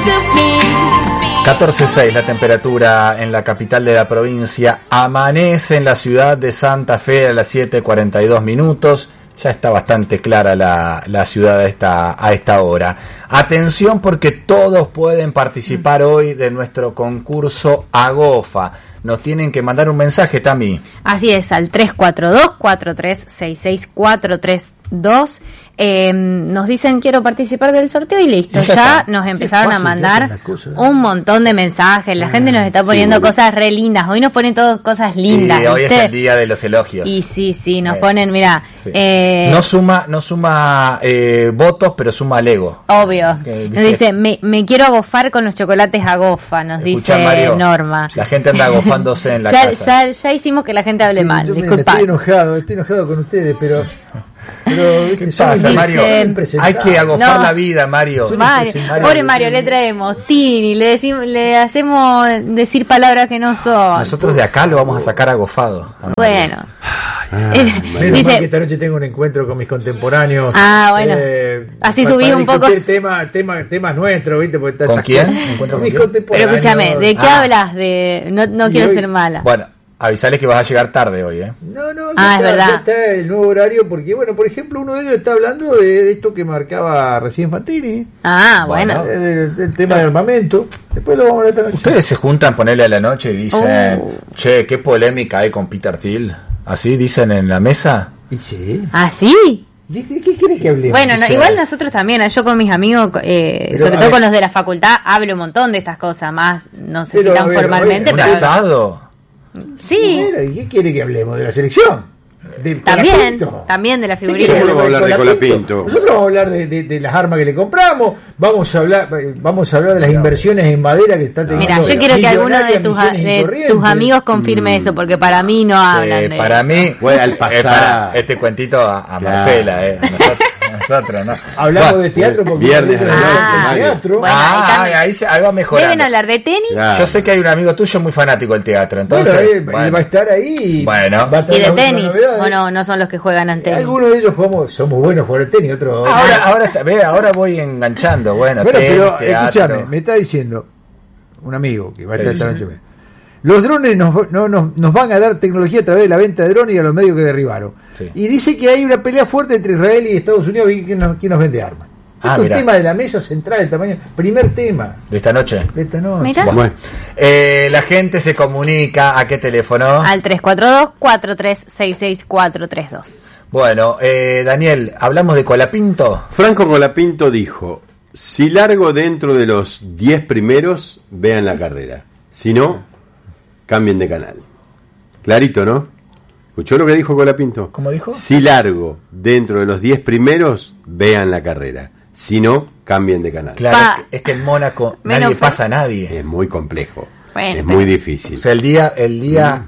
14.6 la temperatura en la capital de la provincia. Amanece en la ciudad de Santa Fe a las 7:42 minutos. Ya está bastante clara la ciudad a esta hora. Atención, porque todos pueden participar hoy de nuestro concurso Agofa. Nos tienen que mandar un mensaje, Tami. Así es, al 342-4366-432. Nos dicen quiero participar del sorteo y listo. Ya nos empezaron a mandar un montón de mensajes. La gente nos está poniendo cosas re lindas. Hoy nos ponen todas cosas lindas. Y hoy es el día de los elogios. Y sí, nos ponen, mira. Sí. No suma votos, pero suma al ego. Obvio. Nos dice, me quiero agofar con los chocolates Agofa, nos Escuchá, dice Mario, Norma. La gente anda agofándose en la casa. Ya hicimos que la gente hable mal, disculpa. Estoy enojado con ustedes, pero ¿qué pasa, Mario? Hay que agofar la vida, Mario. Pobre Mario, le traemos Tini, le hacemos decir palabras que no son. Nosotros de acá lo vamos a sacar agofado. Bueno. Dice que esta noche tengo un encuentro con mis contemporáneos. Bueno. Así subí un poco. Temas nuestros, ¿viste? ¿Con quién? Con mis contemporáneos. Pero escúchame, ¿de qué hablas? No quiero hoy, ser mala. Bueno, avisales que vas a llegar tarde hoy, ¿eh? No, es verdad. Ya está el nuevo horario, porque, bueno, por ejemplo, uno de ellos está hablando de esto que marcaba recién Fantini. Bueno. Del tema del armamento. Después lo vamos a ver esta noche. Ustedes se juntan, ponerle a la noche y dicen, che, qué polémica hay con Peter Thiel. ¿Así dicen en la mesa? ¿Y sí? ¿Sí? ¿De qué querés que hablemos? Bueno, igual nosotros también, yo con mis amigos, sobre todo con los de la facultad, hablo un montón de estas cosas, más no sé si tan formalmente. ¿Un asado? Sí. ¿Y qué quiere que hablemos? ¿De la selección? También de la figurita. Nosotros vamos a hablar de Colapinto. Nosotros vamos a hablar de las armas que le compramos, vamos a hablar de las inversiones en madera que está teniendo. Mira, yo quiero que alguno de tus amigos confirme eso, porque para mí no hablan de para mí, al pasar este cuentito a Marcela, a nosotros, ¿no? Hablamos de teatro porque viernes de teatro. Bueno, ahí va mejorando. ¿Deben hablar de tenis? Claro. Yo sé que hay un amigo tuyo muy fanático del teatro, entonces va a estar ahí y de tenis. O no son los que juegan al tenis. Algunos de ellos somos buenos jugadores de tenis, otros. Ahora voy enganchando. Bueno, pero teatro. escúchame, me está diciendo un amigo que va a estar esta noche. Los drones nos van a dar tecnología a través de la venta de drones y a los medios que derribaron. Sí. Y dice que hay una pelea fuerte entre Israel y Estados Unidos. ¿Quién nos vende armas? Este es un tema de la mesa central, el tamaño. Primer tema. ¿De esta noche? Bueno. La gente se comunica. ¿A qué teléfono? Al 342-4366-432. Bueno, Daniel, ¿hablamos de Colapinto? Franco Colapinto dijo: si largo dentro de los 10 primeros, vean la carrera. Si no, cambien de canal. Clarito, ¿no? ¿Escuchó lo que dijo Colapinto? ¿Cómo dijo? Si largo dentro de los 10 primeros, vean la carrera. Si no, cambien de canal. Claro, es que en Mónaco nadie pasa a nadie. Es muy complejo. Bueno, muy difícil. O sea, el día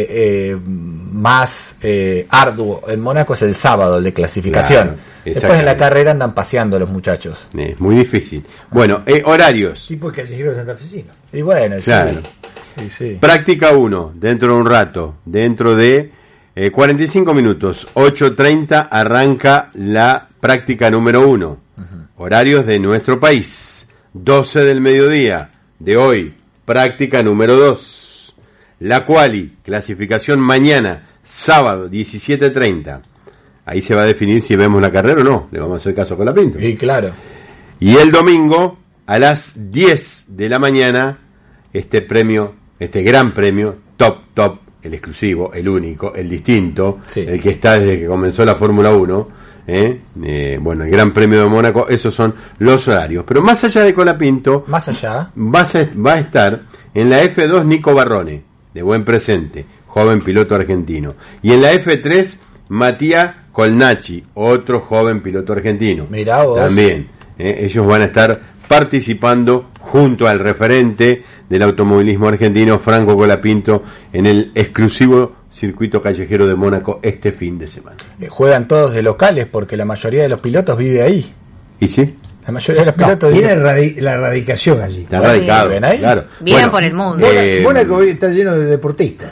más arduo en Mónaco es el sábado, el de clasificación. Claro, después en la carrera andan paseando los muchachos. Es muy difícil. Bueno, horarios. Sí, porque callejero santafesino. Y bueno, claro. Sí. Práctica 1, dentro de un rato, dentro de 45 minutos, 8:30 arranca la práctica número 1. Uh-huh. Horarios de nuestro país, 12 del mediodía de hoy, práctica número 2. La quali, clasificación mañana, sábado, 17:30. Ahí se va a definir si vemos la carrera o no, le vamos a hacer caso con la Pinto. Sí, claro. Y el domingo, a las 10 de la mañana, este gran premio, top, el exclusivo, el único, el distinto, el que está desde que comenzó la Fórmula 1, bueno, el Gran Premio de Mónaco, esos son los horarios. Pero más allá de Colapinto, va a estar en la F2 Nico Barrone, de buen presente, joven piloto argentino. Y en la F3, Matías Colnacci, otro joven piloto argentino. Mirá vos. También, ellos van a estar participando junto al referente del automovilismo argentino, Franco Colapinto, en el exclusivo circuito callejero de Mónaco este fin de semana. Juegan todos de locales porque la mayoría de los pilotos vive ahí. ¿Y sí? La mayoría de los pilotos tiene la radicación allí. Está radicado, ¿ven ahí? Claro. Viven por el mundo. Mónaco está lleno de deportistas.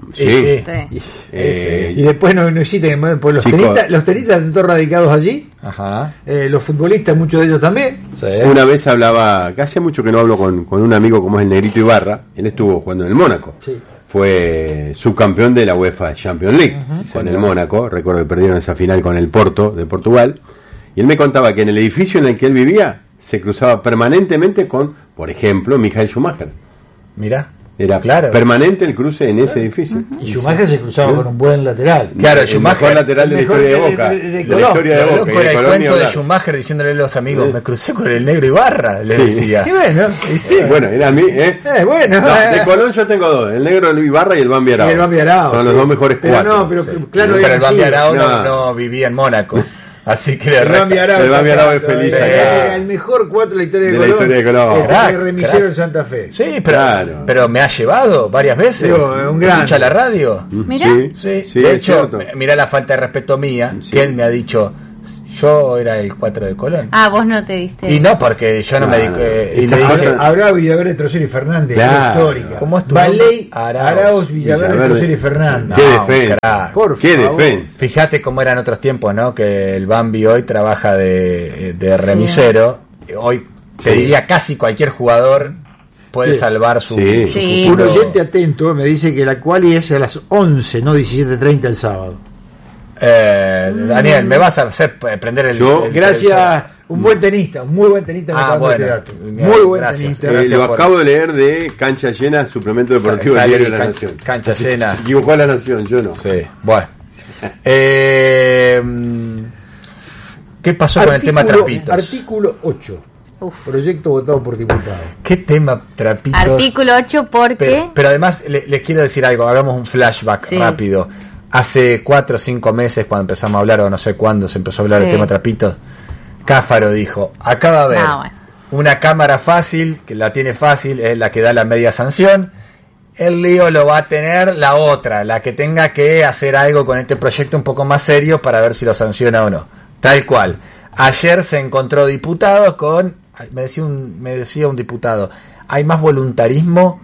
Sí. Y después no existen, pues los tenistas están todos radicados allí. Ajá. Los futbolistas, muchos de ellos también. Sí. Una vez hablaba, que hace mucho que no hablo con un amigo como es el Negrito Ibarra. Él estuvo jugando en el Mónaco. Sí. Fue subcampeón de la UEFA Champions League con el Mónaco. Recuerdo que perdieron esa final con el Porto de Portugal. Y él me contaba que en el edificio en el que él vivía se cruzaba permanentemente con, por ejemplo, Michael Schumacher. Mira. Era permanente el cruce en ese edificio. Y Schumacher se cruzaba con un buen lateral. Claro, el Schumacher, mejor lateral de la historia de Boca. De la historia de Boca. Con el cuento de Schumacher diciéndole a los amigos, me crucé con el negro Ibarra, le decía. Y bueno, bueno, era a mí, bueno. No, de Colón yo tengo dos, el negro Ibarra y el Bambi Arao. Son los dos mejores cuatro. Pero claro, pero el Bambi Arao no vivía en Mónaco. Así que el Bambi Arao es feliz acá. El mejor 4 de la historia de Colón. El remisero en Santa Fe. Sí, pero me ha llevado varias veces. Un gran. Escucha la radio. Mira. Sí. De hecho, mira la falta de respeto mía, que él me ha dicho, yo era el 4 de Colón. Vos no te diste. Y no, porque yo no me di. Habrá Villaverde, Trocero y Fernández, histórica. ¿Cómo es tu Valey, Arauz, Villaverde, Trocero y Fernández. Qué defensa. Fíjate cómo eran otros tiempos, ¿no? Que el Bambi hoy trabaja de remisero. Hoy te diría casi cualquier jugador puede salvar su futuro. Un oyente atento me dice que la quali es a las 11, no 17:30 el sábado. Daniel, me vas a hacer prender el... Gracias, un buen tenista, muy buen tenista. Muy buen tenista. Lo acabo de leer de Cancha Llena, suplemento deportivo del diario de La Nación. Cancha Llena. Se equivocó a La Nación, yo no. Sí, bueno. ¿Qué pasó con el tema trapitos? Artículo 8. Proyecto votado por diputados. ¿Qué tema trapitos? Artículo 8, ¿por qué? Pero además, les quiero decir algo, hagamos un flashback rápido. Hace 4 o 5 meses, cuando empezamos a hablar, o no sé cuándo se empezó a hablar del tema trapitos, Cáfaro dijo, acá va a haber una cámara fácil, que la tiene fácil, es la que da la media sanción, el lío lo va a tener la otra, la que tenga que hacer algo con este proyecto un poco más serio para ver si lo sanciona o no. Tal cual. Ayer se encontró diputados con, me decía un diputado, hay más voluntarismo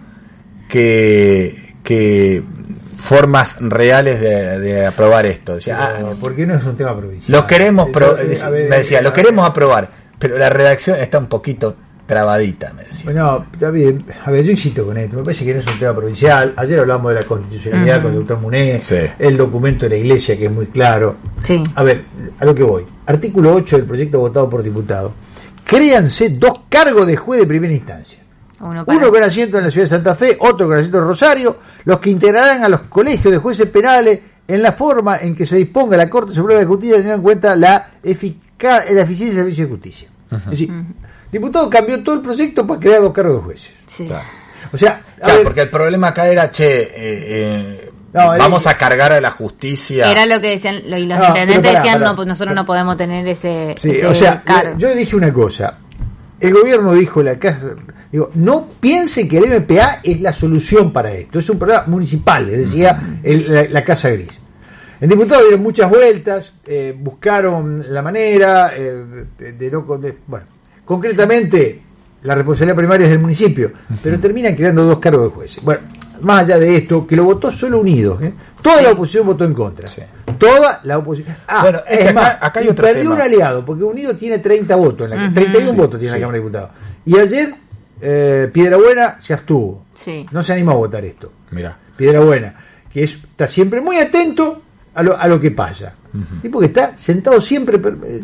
que formas reales de aprobar esto. O sea, ¿por qué no es un tema provincial? Lo queremos me decía, lo queremos aprobar, pero la redacción está un poquito trabadita, me decía. Bueno, está bien. A ver, yo insisto con esto, me parece que no es un tema provincial. Ayer hablamos de la constitucionalidad con el doctor Muné, el documento de la Iglesia que es muy claro. A ver, a lo que voy. Artículo 8 del proyecto votado por diputados. Créanse 2 cargos de juez de primera instancia. Uno con asiento en la ciudad de Santa Fe, otro con asiento en Rosario, los que integrarán a los colegios de jueces penales en la forma en que se disponga la Corte Suprema de Justicia, teniendo en cuenta la eficiencia del servicio de justicia. Es decir, diputado cambió todo el proyecto para crear 2 cargos de jueces. Claro. O sea, porque el problema acá era, vamos a cargar a la justicia. Era lo que decían, los intendentes decían, no, pues nosotros no podemos tener ese cargo. Yo dije una cosa, el gobierno dijo, no piense que el MPA es la solución para esto, es un problema municipal, les decía la Casa Gris. El diputado dieron muchas vueltas, buscaron la manera bueno, concretamente la responsabilidad primaria es del municipio, pero terminan creando 2 cargos de jueces. Bueno, más allá de esto, que lo votó solo Unidos, toda la oposición votó en contra. Toda la oposición. Bueno, es más, acá hay otro perdió tema. un aliado, porque Unidos tiene 30 votos, 31 votos tiene la Cámara de Diputados. Y ayer Piedrabuena se abstuvo. No se animó a votar esto. Mira. Piedrabuena, que está siempre muy atento a lo que pasa. Tipo que está sentado siempre.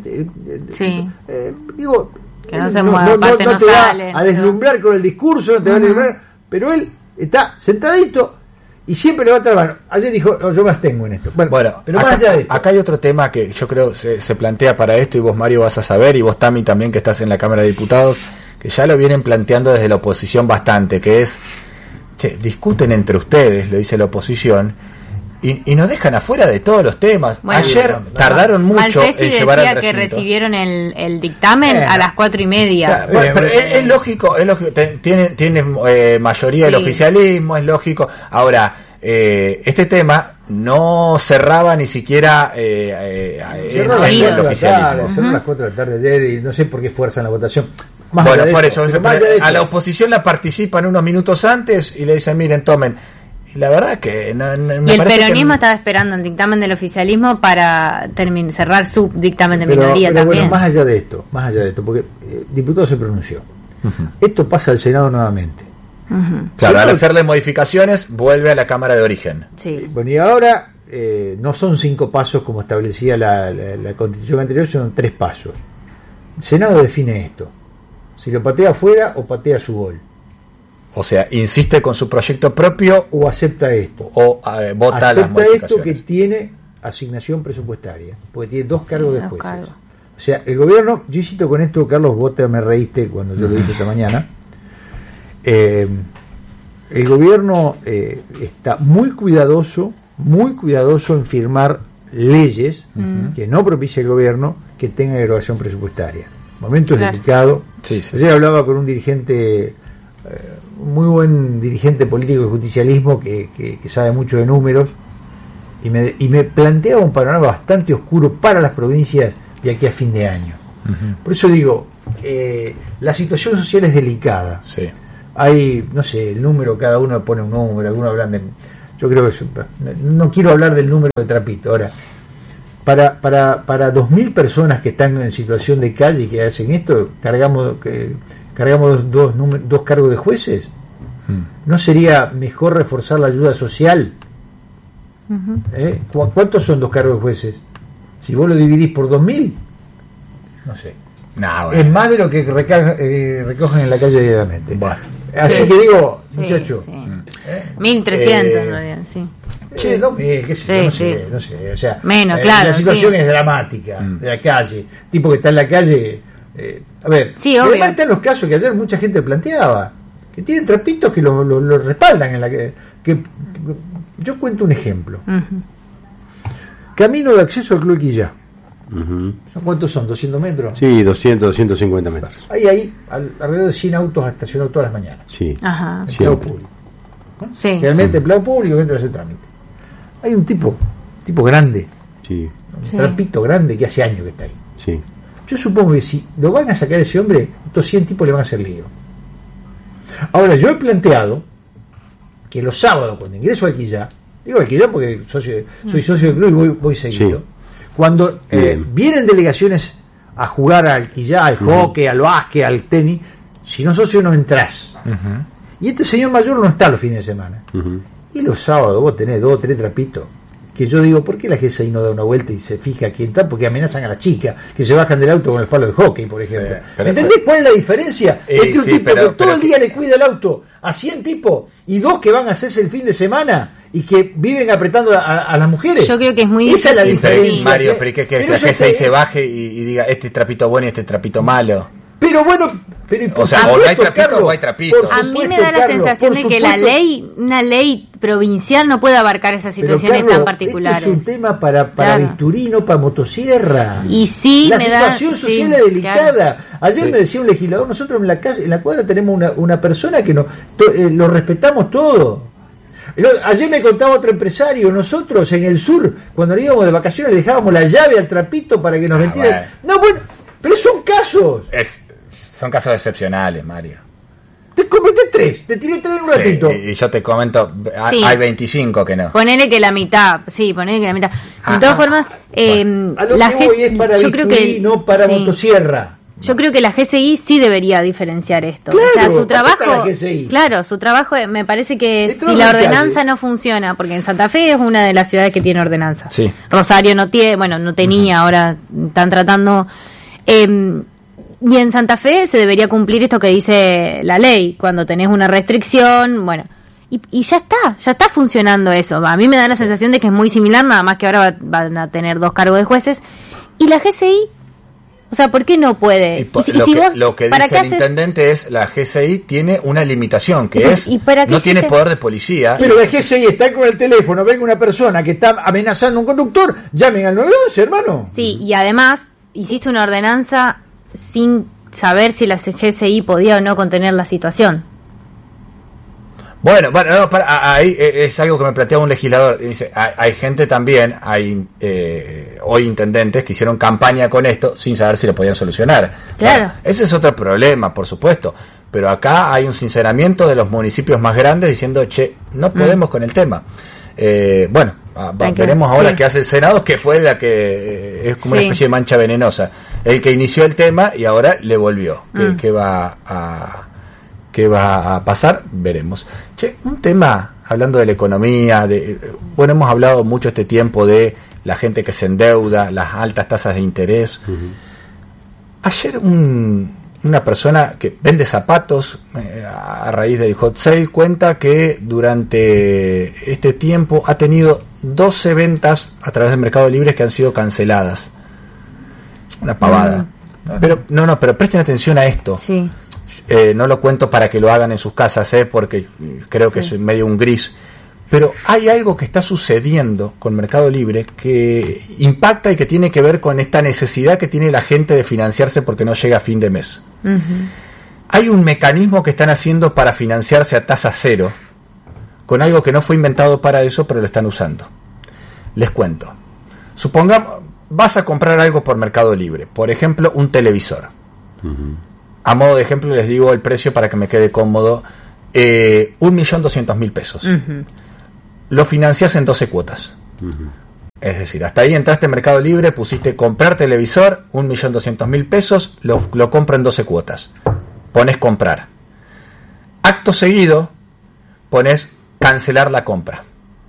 Digo, que no se mueva, no te sale, va a deslumbrar con el discurso, no te va a deslumbrar, pero él está sentadito y siempre levanta la mano. Ayer dijo, no, yo me abstengo en esto. Bueno, pero acá, más allá de esto. Acá hay otro tema que yo creo se plantea para esto, y vos, Mario, vas a saber, y vos, Tami, también, que estás en la Cámara de Diputados, que ya lo vienen planteando desde la oposición bastante, que es, discuten entre ustedes, lo dice la oposición, y nos dejan afuera de todos los temas. Bueno, ayer tardaron mucho en llevar al recinto. Que recibieron el dictamen a las 4:30. Pero es lógico, tiene mayoría el oficialismo, es lógico. Ahora, este tema no cerraba ni siquiera el oficialismo. Cerró a las 4 de la tarde ayer y no sé por qué fuerzan la votación. Por eso, a la oposición la participan unos minutos antes y le dicen, miren, tomen. la verdad es que y el peronismo estaba esperando el dictamen del oficialismo para cerrar su dictamen de minoría también. Bueno, más allá de esto, porque el diputado se pronunció. Esto pasa al Senado nuevamente. Claro, al hacerle modificaciones vuelve a la Cámara de Origen. Sí. Bueno, y ahora no son 5 pasos como establecía la Constitución anterior, son 3 pasos. El Senado define esto: si lo patea afuera o patea su gol. O sea, insiste con su proyecto propio o acepta esto. O vota las modificaciones. Acepta esto que tiene asignación presupuestaria, porque tiene 2 cargos de jueces. O sea, el gobierno, yo insisto con esto, Carlos, vos me reíste cuando yo lo dije esta mañana. El gobierno está muy cuidadoso en firmar leyes que no propicie el gobierno que tengan erogación presupuestaria. Momento delicado. Ayer hablaba con un dirigente, muy buen dirigente político de justicialismo que sabe mucho de números, y me planteaba un panorama bastante oscuro para las provincias de aquí a fin de año. Por eso digo, la situación social es delicada. Hay, no sé, el número, cada uno pone un número, algunos hablan de... Yo creo que no quiero hablar del número de Trapito. Ahora, para 2.000 personas que están en situación de calle y que hacen esto, cargamos 2 cargos de jueces. ¿No sería mejor reforzar la ayuda social? ¿Cuántos son 2 cargos de jueces? Si vos lo dividís por 2.000, no sé. Bueno. Es más de lo que recogen en la calle diariamente. Bueno. Así que digo, muchachos, 1.300 en realidad, sí. No sé, o sea, menos, claro, la situación es dramática de la calle, tipo que está en la calle, a ver, además están los casos que ayer mucha gente planteaba, que tienen trapitos que lo respaldan en la que yo cuento un ejemplo. Camino de acceso al Club Quillá. ¿Cuántos son? ¿200 metros? Sí, 250 metros. Hay alrededor de 100 autos estacionados todas las mañanas. Sí. Ajá. Empleado público. Realmente empleado público que entra a hacer trámite. Hay un tipo grande. Sí. Un trapito grande que hace años que está ahí. Sí. Yo supongo que si lo van a sacar a ese hombre, estos 100 tipos le van a hacer lío. Ahora, yo he planteado que los sábados, cuando ingreso aquí ya, digo aquí ya porque soy socio del club y voy seguido. Sí. Cuando vienen delegaciones a jugar al quillá, al hockey, al básquet, al tenis, si no socio no entrás. Y este señor mayor no está los fines de semana. Y los sábados vos tenés 2 o 3 trapitos. Que yo digo, ¿por qué la GSI no da una vuelta y se fija quién está? Porque amenazan a las chicas que se bajan del auto con el palo de hockey, por ejemplo. ¿Entendés cuál es la diferencia? Entre un tipo que todo el día le cuida el auto a 100 tipos y 2 que van a hacerse el fin de semana y que viven apretando a las mujeres. Yo creo que es muy difícil. Esa es la diferencia. Mario, pero que la GSI se baje y diga este trapito bueno y este trapito malo. Pero bueno, o sea, o no hay trapito o hay trapito. A mí me da la sensación de que una ley provincial no puede abarcar esas situaciones tan particulares. Este es un tema para Victorino, para motosierra. Y sí, la situación social es delicada. Ayer me decía un legislador, nosotros en la cuadra tenemos una persona que lo respetamos todo. Ayer me contaba otro empresario, nosotros en el sur, cuando nos íbamos de vacaciones, le dejábamos la llave al trapito para que nos ventilen. No, bueno, pero son casos. Son casos excepcionales, Mario. Te comenté 3, te tiré 3 en un ratito. Y yo te comento, hay 25 que no. Ponele que la mitad, de todas formas, la GSI es para yo creo que no para motosierra. Yo creo que la GSI sí debería diferenciar esto. Claro, o sea, su trabajo, me parece que si la ordenanza no funciona, porque en Santa Fe es una de las ciudades que tiene ordenanza. Sí. Rosario no tenía, ahora están tratando. Y en Santa Fe se debería cumplir esto que dice la ley, cuando tenés una restricción, y ya está funcionando eso. A mí me da la sensación de que es muy similar, nada más que ahora van a tener 2 cargos de jueces. Y la GSI, o sea, ¿por qué no puede? Lo que dice el intendente es la GSI tiene una limitación, que es no tiene poder de policía. Pero la GSI está con el teléfono, venga una persona que está amenazando a un conductor, llamen al 911, hermano. Sí, y además hiciste una ordenanza sin saber si la GSI podía o no contener la situación. Bueno, ahí es algo que me planteaba un legislador. Dice, hay gente también, hoy intendentes que hicieron campaña con esto sin saber si lo podían solucionar. Claro. Bueno, ese es otro problema, por supuesto. Pero acá hay un sinceramiento de los municipios más grandes diciendo, no podemos con el tema. Veremos ahora qué hace el Senado, que fue la que es como una especie de mancha venenosa, el que inició el tema y ahora le volvió. ¿Qué va a pasar? Veremos. Un tema, hablando de la economía, hemos hablado mucho este tiempo de la gente que se endeuda, las altas tasas de interés. Ayer una persona que vende zapatos a raíz del hot sale cuenta que durante este tiempo ha tenido 12 ventas a través del Mercado Libre que han sido canceladas. Una pavada. Pero presten atención a esto. Sí. No lo cuento para que lo hagan en sus casas, porque creo que es medio un gris. Pero hay algo que está sucediendo con Mercado Libre que impacta y que tiene que ver con esta necesidad que tiene la gente de financiarse porque no llega a fin de mes. Hay un mecanismo que están haciendo para financiarse a tasa cero, con algo que no fue inventado para eso, pero lo están usando. Les cuento. Supongamos, vas a comprar algo por Mercado Libre, por ejemplo, un televisor. A modo de ejemplo les digo el precio para que me quede cómodo, 1.200.000 pesos. Lo financias en 12 cuotas. Es decir, hasta ahí entraste en Mercado Libre, pusiste comprar televisor, 1.200.000 pesos, lo compro en 12 cuotas. Pones comprar. Acto seguido, pones cancelar la compra.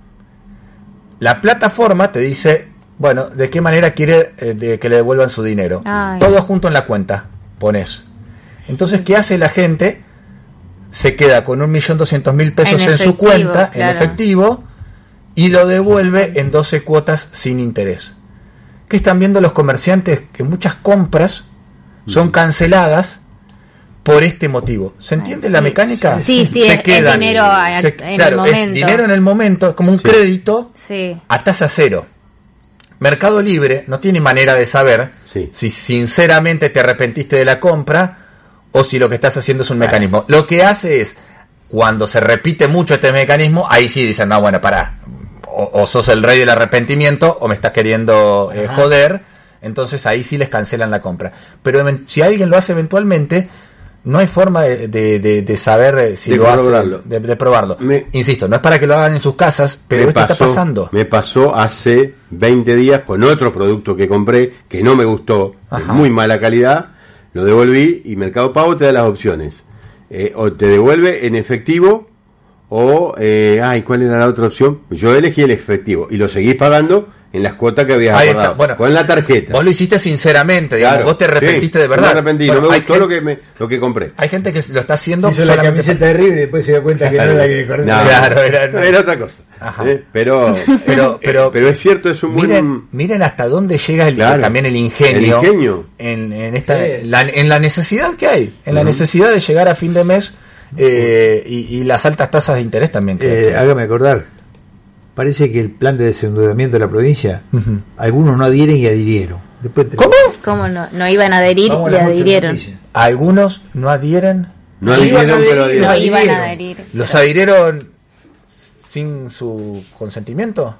La plataforma te dice, de qué manera quiere que le devuelvan su dinero. Todo junto en la cuenta, pones. Entonces, ¿qué hace la gente? Se queda con 1.200.000 pesos en su cuenta, en efectivo, y lo devuelve en 12 cuotas sin interés. ¿Qué están viendo los comerciantes? Que muchas compras son canceladas por este motivo. ¿Se entiende la mecánica? Sí, se queda dinero en el momento. Es dinero en el momento, como un crédito a tasa cero. Mercado Libre no tiene manera de saber si sinceramente te arrepentiste de la compra o si lo que estás haciendo es un mecanismo. Lo que hace es, cuando se repite mucho este mecanismo, ahí sí dicen, pará, o sos el rey del arrepentimiento o me estás queriendo joder, entonces ahí sí les cancelan la compra. Pero si alguien lo hace eventualmente, no hay forma de saber si lo hace, de probarlo. Insisto, no es para que lo hagan en sus casas, pero esto está pasando. Me pasó hace 20 días con otro producto que compré, que no me gustó, de muy mala calidad, lo devolví y Mercado Pago te da las opciones. O te devuelve en efectivo o ¿cuál era la otra opción? Yo elegí el efectivo y lo seguís pagando en las cuotas que habías acordado, con la tarjeta. Vos lo hiciste sinceramente, digamos, vos te arrepentiste de verdad. Me arrepentí, no me gustó lo que compré. Hay gente que lo está haciendo hizo solamente la camiseta de River y después se dio cuenta que no era la que correcta. Era otra cosa. Pero es cierto, es un miren hasta dónde llega también el ingenio. En la necesidad que hay, en la necesidad de llegar a fin de mes. Y las altas tasas de interés también. Hágame acordar, parece que el plan de desendeudamiento de la provincia, algunos no adhieren y adhirieron. ¿Cómo no? No iban a adherir y adhirieron. Algunos no adhieren. No adhirieron, pero iban a adherir. ¿Los adhirieron sin su consentimiento?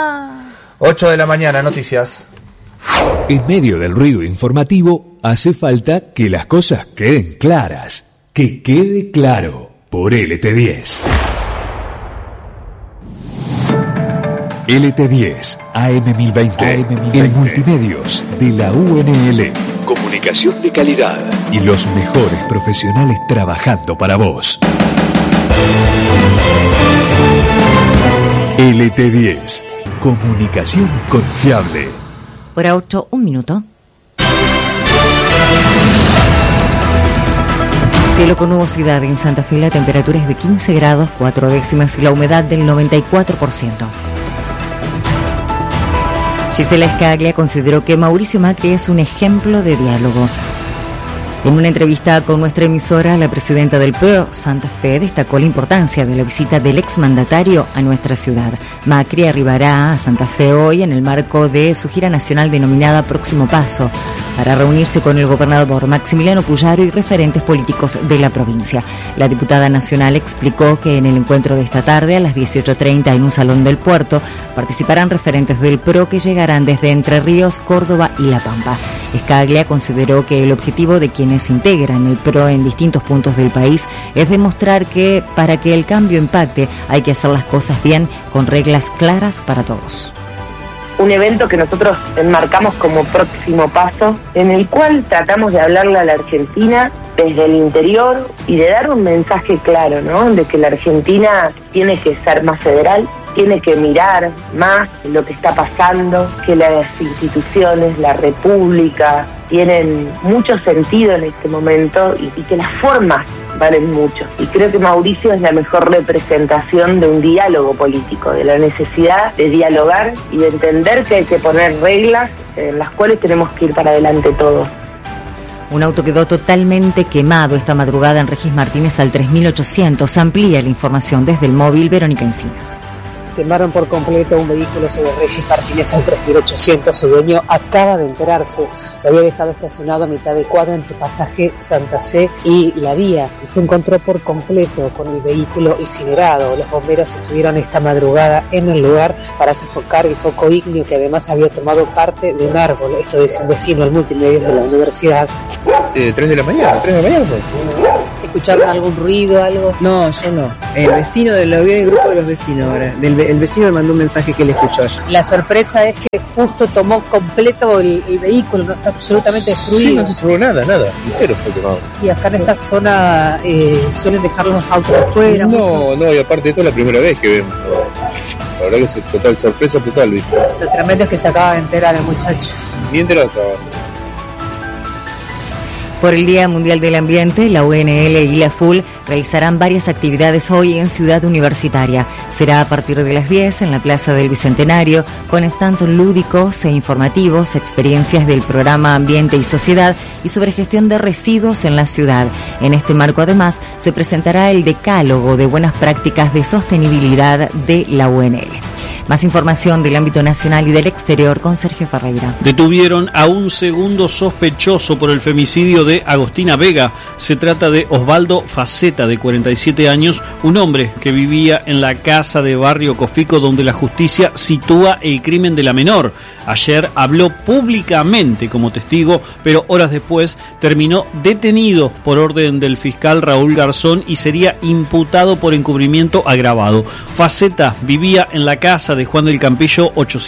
8 de la mañana, noticias. En medio del ruido informativo, hace falta que las cosas queden claras. Que quede claro por LT10. LT10 AM1020, el multimedios de la UNL. Comunicación de calidad y los mejores profesionales trabajando para vos. LT10, comunicación confiable. Hora 8, 1 minuto. Cielo con nubosidad en Santa Fe, la temperatura es de 15 grados 4 décimas y la humedad del 94%. Gisela Scaglia consideró que Mauricio Macri es un ejemplo de diálogo. En una entrevista con nuestra emisora, la presidenta del PRO, Santa Fe, destacó la importancia de la visita del exmandatario a nuestra ciudad. Macri arribará a Santa Fe hoy en el marco de su gira nacional denominada Próximo Paso, para reunirse con el gobernador Maximiliano Puyaro y referentes políticos de la provincia. La diputada nacional explicó que en el encuentro de esta tarde, a las 18:30, en un salón del puerto, participarán referentes del PRO que llegarán desde Entre Ríos, Córdoba y La Pampa. Scaglia consideró que el objetivo de quienes integran el PRO en distintos puntos del país es demostrar que para que el cambio impacte hay que hacer las cosas bien, con reglas claras para todos. Un evento que nosotros enmarcamos como próximo paso, en el cual tratamos de hablarle a la Argentina desde el interior y de dar un mensaje claro, ¿no? De que la Argentina tiene que ser más federal, tiene que mirar más lo que está pasando, que las instituciones, la República, tienen mucho sentido en este momento y que las formas valen mucho. Y creo que Mauricio es la mejor representación de un diálogo político, de la necesidad de dialogar y de entender que hay que poner reglas en las cuales tenemos que ir para adelante todos. Un auto quedó totalmente quemado esta madrugada en Regis Martínez al 3800. Amplía la información desde el móvil Verónica Encinas. Quemaron por completo un vehículo sobre Regis Martínez al 3800. Su dueño acaba de enterarse. Lo había dejado estacionado a mitad de cuadra entre Pasaje Santa Fe y La Vía. Y se encontró por completo con el vehículo incinerado. Los bomberos estuvieron esta madrugada en el lugar para sofocar el foco ígneo que además había tomado parte de un árbol. Esto dice un vecino al Multimedios de la universidad. 3 de la mañana. ¿Escucharon algún ruido, algo? No, yo no. El vecino, lo vi en el grupo de los vecinos ahora. El vecino me mandó un mensaje que le escuchó ayer. La sorpresa es que justo tomó completo el vehículo, no está absolutamente destruido. Sí, no se salvó nada, entero fue quemado. Y acá en esta zona suelen dejar los autos afuera. No, y aparte de esto es la primera vez que vemos. La verdad que es total sorpresa total, ¿viste? Lo tremendo es que se acaba de enterar el muchacho. Ni enterado estaba. Por el Día Mundial del Ambiente, la UNL y la FUL realizarán varias actividades hoy en Ciudad Universitaria. Será a partir de las 10 en la Plaza del Bicentenario, con stands lúdicos e informativos, experiencias del programa Ambiente y Sociedad y sobre gestión de residuos en la ciudad. En este marco, además, se presentará el decálogo de buenas prácticas de sostenibilidad de la UNL. Más información del ámbito nacional y del exterior con Sergio Ferreira. Detuvieron a un segundo sospechoso por el femicidio de Agostina Vega. Se trata de Osvaldo Faceta, de 47 años, un hombre que vivía en la casa de Barrio Cofico, donde la justicia sitúa el crimen de la menor. Ayer habló públicamente como testigo, pero horas después terminó detenido por orden del fiscal Raúl Garzón y sería imputado por encubrimiento agravado. Faceta vivía en la casa de Juan del Campillo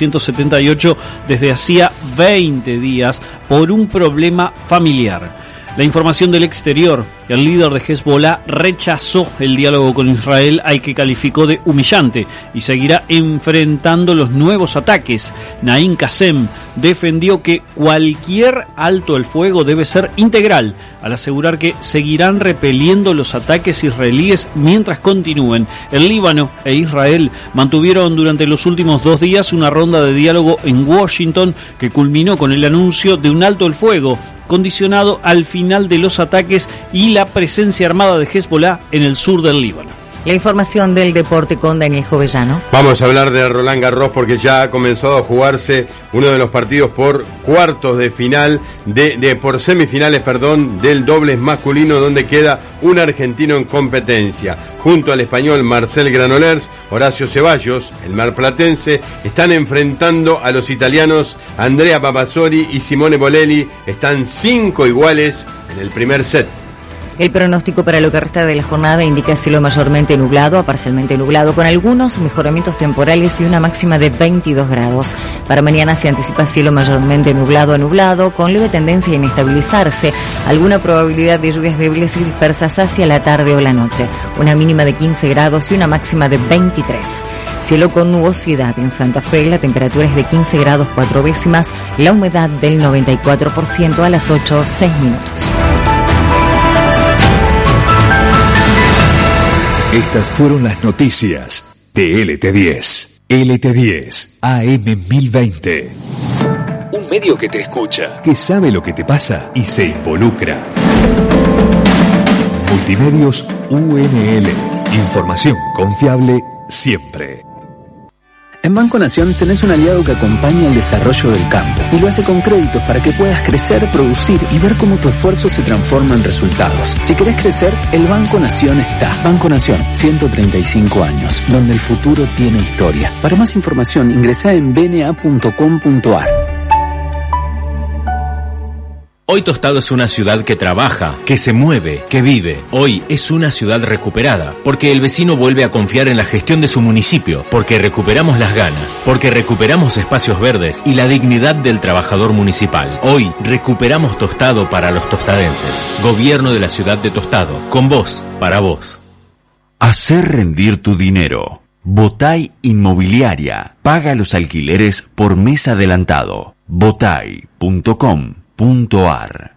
878 desde hacía 20 días por un problema familiar. La información del exterior: el líder de Hezbollah rechazó el diálogo con Israel, al que calificó de humillante, y seguirá enfrentando los nuevos ataques. Naim Qassem defendió que cualquier alto el fuego debe ser integral, al asegurar que seguirán repeliendo los ataques israelíes mientras continúen. El Líbano e Israel mantuvieron durante los últimos 2 días una ronda de diálogo en Washington que culminó con el anuncio de un alto el fuego, condicionado al final de los ataques y la presencia armada de Hezbollah en el sur del Líbano. La información del deporte con Daniel Jovellano. Vamos a hablar de Roland Garros porque ya ha comenzado a jugarse uno de los partidos por cuartos de final, por semifinales, del dobles masculino, donde queda un argentino en competencia. Junto al español Marcel Granollers, Horacio Ceballos, el marplatense, están enfrentando a los italianos Andrea Papazzoli y Simone Bolelli. Están 5 iguales en el primer set. El pronóstico para lo que resta de la jornada indica cielo mayormente nublado a parcialmente nublado, con algunos mejoramientos temporales y una máxima de 22 grados. Para mañana se anticipa cielo mayormente nublado a nublado, con leve tendencia a inestabilizarse, alguna probabilidad de lluvias débiles y dispersas hacia la tarde o la noche. Una mínima de 15 grados y una máxima de 23. Cielo con nubosidad en Santa Fe, la temperatura es de 15 grados 4 décimas, la humedad del 94%. A las 8:06. Estas fueron las noticias de LT10. LT10 AM 1020. Un medio que te escucha, que sabe lo que te pasa y se involucra. Multimedios UNL. Información confiable siempre. En Banco Nación tenés un aliado que acompaña el desarrollo del campo y lo hace con créditos para que puedas crecer, producir y ver cómo tu esfuerzo se transforma en resultados. Si querés crecer, el Banco Nación está. Banco Nación, 135 años, donde el futuro tiene historia. Para más información, ingresá en bna.com.ar. Hoy Tostado es una ciudad que trabaja, que se mueve, que vive. Hoy es una ciudad recuperada, porque el vecino vuelve a confiar en la gestión de su municipio, porque recuperamos las ganas, porque recuperamos espacios verdes y la dignidad del trabajador municipal. Hoy recuperamos Tostado para los tostadenses. Gobierno de la ciudad de Tostado, con vos, para vos. Hacer rendir tu dinero. Botay Inmobiliaria. Paga los alquileres por mes adelantado. botay.com.ar